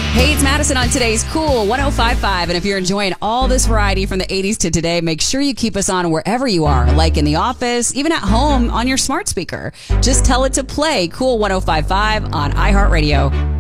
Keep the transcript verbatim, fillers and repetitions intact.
Hey, it's Madison on today's Cool one oh five point five. And if you're enjoying all this variety from the eighties to today, make sure you keep us on wherever you are, like in the office, even at home on your smart speaker. Just tell it to play Cool one oh five point five on iHeartRadio.